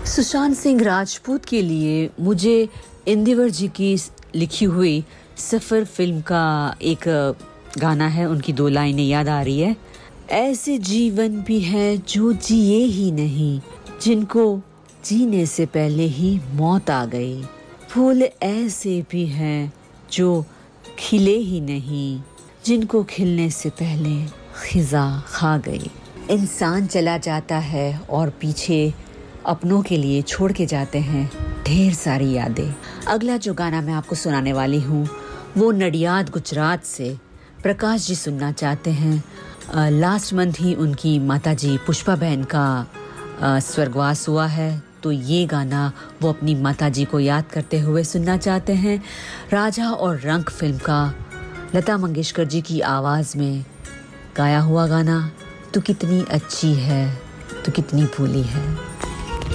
सुशांत सिंह राजपूत के लिए मुझे इंदिवर जी की लिखी हुई सफ़र फिल्म का एक गाना है, उनकी 2 लाइनें याद आ रही है। ऐसे जीवन भी हैं जो जिए ही नहीं, जिनको जीने से पहले ही मौत आ गई। फूल ऐसे भी हैं जो खिले ही नहीं, जिनको खिलने से पहले खिज़ा खा गई। इंसान चला जाता है और पीछे अपनों के लिए छोड़ के जाते हैं ढेर सारी यादें। अगला जो गाना मैं आपको सुनाने वाली हूँ वो नडियाद गुजरात से प्रकाश जी सुनना चाहते हैं। लास्ट मंथ ही उनकी माताजी पुष्पा बहन का स्वर्गवास हुआ है, तो ये गाना वो अपनी माताजी को याद करते हुए सुनना चाहते हैं। राजा और रंक फिल्म का लता मंगेशकर जी की आवाज़ में गाया हुआ गाना, तू कितनी अच्छी है, तू कितनी भूली है।